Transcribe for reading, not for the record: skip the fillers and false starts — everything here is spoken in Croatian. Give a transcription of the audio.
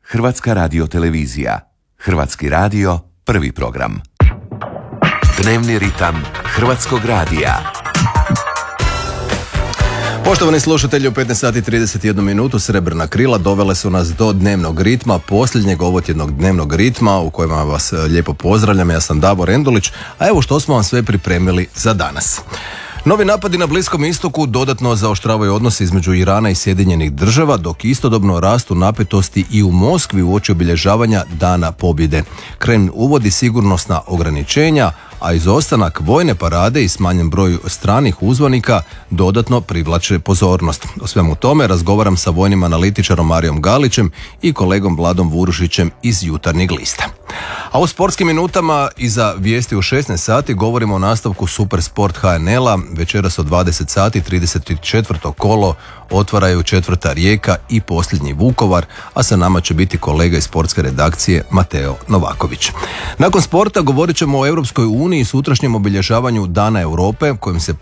Hrvatska radiotelevizija. Hrvatski radio, prvi program. Dnevni ritam Hrvatskog radija. Poštovani slušatelji, u 15 sati 31 minutu Srebrna krila dovele su nas do dnevnog ritma, posljednjeg ovotjednog dnevnog ritma u kojima vas lijepo pozdravljam. Ja sam Davor Endulić, a evo što smo vam sve pripremili za danas. Novi napadi na Bliskom istoku dodatno zaoštravaju odnose između Irana i Sjedinjenih Država, dok istodobno rastu napetosti i u Moskvi uoči obilježavanja Dana pobjede. Kreml uvodi sigurnosna ograničenja, a izostanak vojne parade i smanjen broj stranih uzvanika dodatno privlače pozornost. O svemu tome razgovaram sa vojnim analitičarom Marijom Galićem i kolegom Vladom Vurušićem iz Jutarnjeg lista. A u sportskim minutama iza vijesti u 16 sati govorimo o nastavku Supersport HNL-a. Večeras od 20 sati 34. kolo otvaraju 4. Rijeka i posljednji Vukovar, a sa nama će biti kolega iz sportske redakcije Mateo Novaković. Nakon sporta govorit ćemo o Europskoj uniji i sutrašnjem obilježavanju Dana Europe, kojim se